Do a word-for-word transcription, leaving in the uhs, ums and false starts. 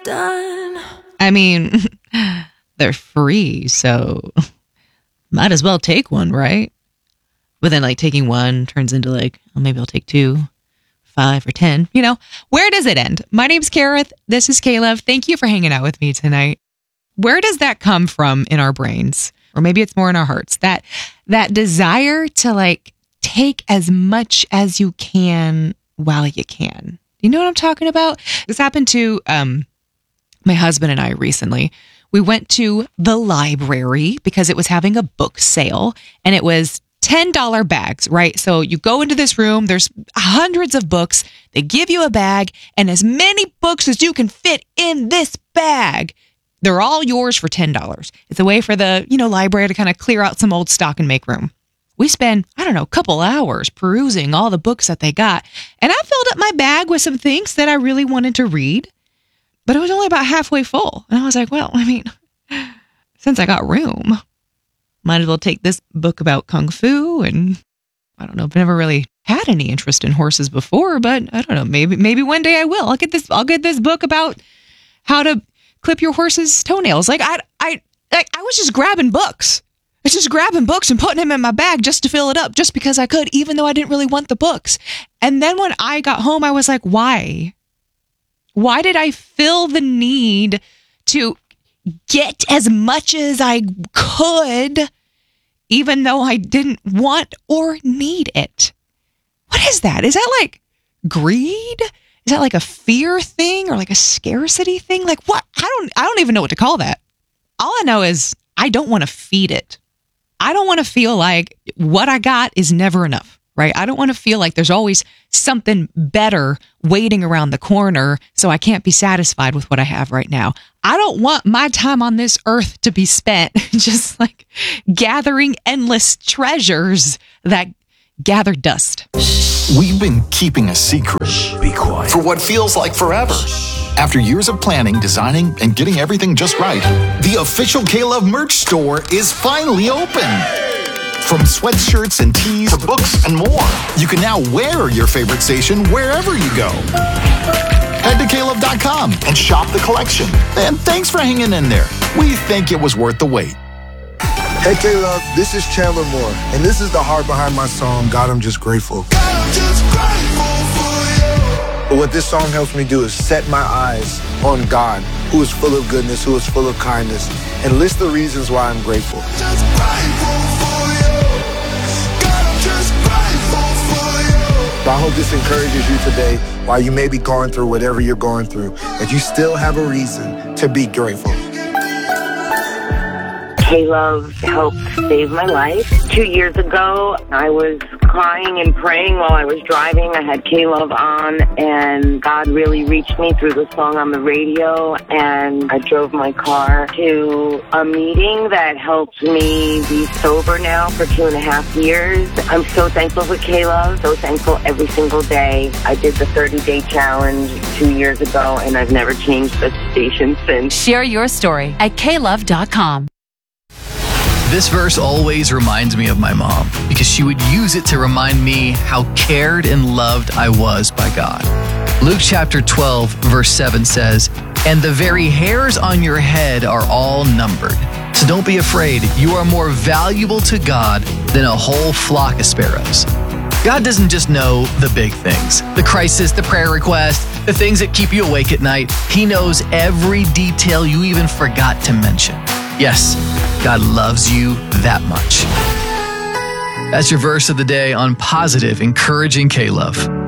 done. I mean, they're free, so might as well take one, right? But then, like, taking one turns into, like, oh, maybe I'll take two, five, or ten. You know, where does it end? My name's Kareth. This is Caleb. Thank you for hanging out with me tonight. Where does that come from in our brains? Or maybe it's more in our hearts. That that desire to, like, take as much as you can while you can. You know what I'm talking about? This happened to um, my husband and I recently. We went to the library because it was having a book sale, and it was ten dollars bags, right? So you go into this room, there's hundreds of books. They give you a bag, and as many books as you can fit in this bag, they're all yours for ten dollars. It's a way for the, you know, library to kind of clear out some old stock and make room. We spend, I don't know, a couple hours perusing all the books that they got. And I filled up my bag with some things that I really wanted to read, but it was only about halfway full. And I was like, well, I mean, since I got room, might as well take this book about Kung Fu. And I don't know, I've never really had any interest in horses before, but I don't know, maybe maybe one day I will. I'll get this, I'll get this book about how to clip your horse's toenails. Like I, I, like I was just grabbing books. I was just grabbing books and putting them in my bag just to fill it up, just because I could, even though I didn't really want the books. And then when I got home, I was like, why? Why did I feel the need to get as much as I could, even though I didn't want or need it? What is that? Is that like greed? Is that like a fear thing or like a scarcity thing? Like what? I don't, I don't even know what to call that. All I know is I don't want to feed it. I don't want to feel like what I got is never enough, right? I don't want to feel like there's always something better waiting around the corner, so I can't be satisfied with what I have right now. I don't want my time on this earth to be spent just like gathering endless treasures that gather dust. We've been keeping a secret. Be quiet. For what feels like forever. After years of planning, designing, and getting everything just right, the official K-Love merch store is finally open. From sweatshirts and tees to books and more, you can now wear your favorite station wherever you go. Head to K love dot com and shop the collection. And thanks for hanging in there. We think it was worth the wait. Hey K-Love, this is Chandler Moore, and this is the heart behind my song, God, I'm Just Grateful. God, I'm just grateful for you. But what this song helps me do is set my eyes on God, who is full of goodness, who is full of kindness, and list the reasons why I'm grateful. Just grateful for you. God, I'm just grateful for you. So I hope this encourages you today, while you may be going through whatever you're going through, that you still have a reason to be grateful. K-Love helped save my life. Two years ago, I was crying and praying while I was driving. I had K-Love on, and God really reached me through the song on the radio, and I drove my car to a meeting that helped me be sober now for two and a half years. I'm so thankful for K-Love, so thankful every single day. I did the thirty-day challenge two years ago, and I've never changed the station since. Share your story at K love dot com. This verse always reminds me of my mom because she would use it to remind me how cared and loved I was by God. Luke chapter twelve, verse seven says, "And the very hairs on your head are all numbered. So don't be afraid. You are more valuable to God than a whole flock of sparrows." God doesn't just know the big things, the crisis, the prayer request, the things that keep you awake at night. He knows every detail you even forgot to mention. Yes, God loves you that much. That's your verse of the day on Positive, Encouraging K-Love.